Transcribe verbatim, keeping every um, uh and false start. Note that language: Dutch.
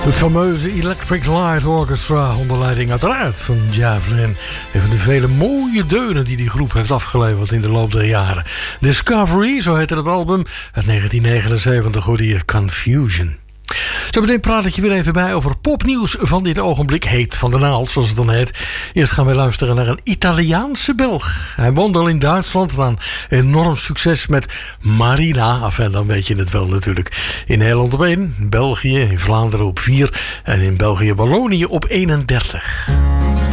Het fameuze Electric Light Orchestra onder leiding uiteraard van Jeff Lynne. Een van de vele mooie deunen die die groep heeft afgeleverd in de loop der jaren. Discovery, zo heette het album, uit negentien negenenzeventig hoorde je Confusion. Zo meteen praat ik je weer even bij over popnieuws van dit ogenblik. Heet van de naald, zoals het dan heet. Eerst gaan we luisteren naar een Italiaanse Belg. Hij woont al in Duitsland aan enorm succes met Marina. Enfin, dan weet je het wel natuurlijk. In Nederland op één, in België, in Vlaanderen op vier en in België-Wallonië op eenendertig.